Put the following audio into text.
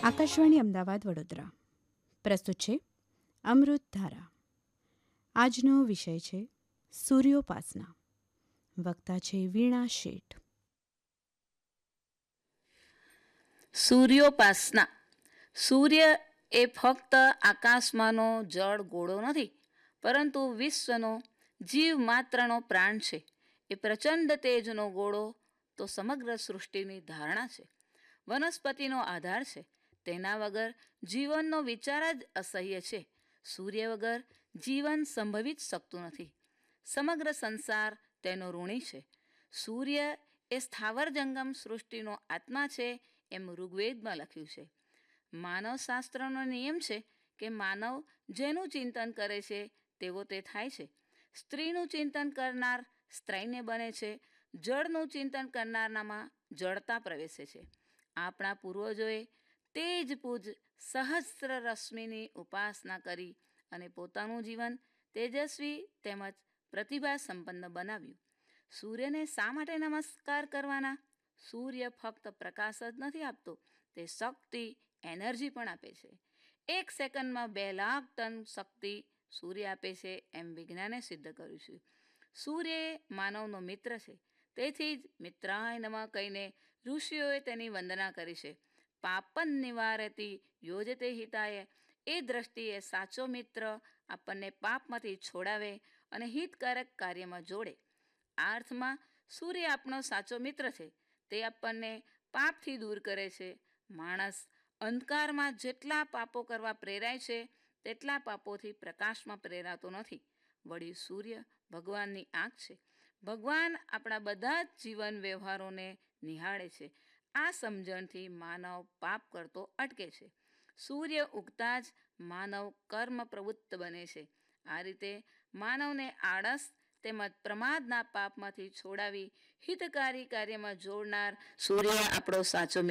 આકાશવાણી અમદાવાદ વડોદરા પ્રસ્તુત છે અમૃત ધારા. આજનો વિષય છે સૂર્યોપાસના. વક્તા છે વીણા શેઠ. સૂર્યોપાસના. સૂર્ય એ ફક્ત આકાશમાંનો જળ ગોળો નથી, પરંતુ વિશ્વનો જીવ માત્રનો પ્રાણ છે. એ પ્રચંડ તેજનો ગોળો તો સમગ્ર સૃષ્ટિની ધારણા છે, વનસ્પતિનો આધાર છે. તેના વગર જીવનનો વિચાર જ અસહ્ય છે. સૂર્ય વગર જીવન સંભવી જ શકતું નથી. સમગ્ર સંસાર તેનો ઋણી છે. સૂર્ય એ સ્થાવર જંગમ સૃષ્ટિનો આત્મા છે, એમ ઋગ્વેદમાં લખ્યું છે. માનવશાસ્ત્રનો નિયમ છે કે માનવ જેનું ચિંતન કરે છે તેવો તે થાય છે. સ્ત્રીનું ચિંતન કરનાર સ્ત્રૈને બને છે. જળનું ચિંતન કરનારનામાં જળતા પ્રવેશે છે. આપણા પૂર્વજોએ તેજ પૂજ સહસ્ત્ર રશ્મિની ઉપાસના કરી અને પોતાનું જીવન તેજસ્વી તેમજ પ્રતિભા સંપન્ન બનાવ્યું. સૂર્યને શા માટે નમસ્કાર કરવાના? સૂર્ય ફક્ત પ્રકાશ જ નથી આપતો, તે શક્તિ, એનર્જી પણ આપે છે. 1 સેકન્ડમાં 2 લાખ ટન શક્તિ સૂર્ય આપે છે, એમ વિજ્ઞાને સિદ્ધ કર્યું છે. સૂર્ય એ માનવનો મિત્ર છે. તેથી જ મિત્રાય નમઃ કહીને ઋષિઓએ તેની વંદના કરી છે. પાપન નિવારતી યોજતે હિતાય. એ દ્રષ્ટિએ સાચો મિત્ર આપણને પાપમાંથી છોડાવે અને હિતકારક કાર્યમાં જોડે. આ અર્થમાં સૂર્ય આપણો સાચો મિત્ર છે. તે આપણને પાપથી દૂર કરે છે. માણસ અંધકારમાં જેટલા પાપો કરવા પ્રેરાય છે, તેટલા પાપોથી પ્રકાશમાં પ્રેરાતો નથી. વળી સૂર્ય ભગવાનની આંખ છે. ભગવાન આપણા બધા જ જીવન વ્યવહારોને નિહાળે છે. આ સમજણથી માનવ પાપ કરતો અટકે છે. સૂર્ય ઉગતા જ માનવ કર્મ પ્રવૃત્ત બને છે. આ રીતે માનવને આળસ તેમજ પ્રમાદના પાપમાંથી છોડાવી હિતકારી કાર્યમાં જોડનાર સૂર્ય આપણો સાચો મિત્ર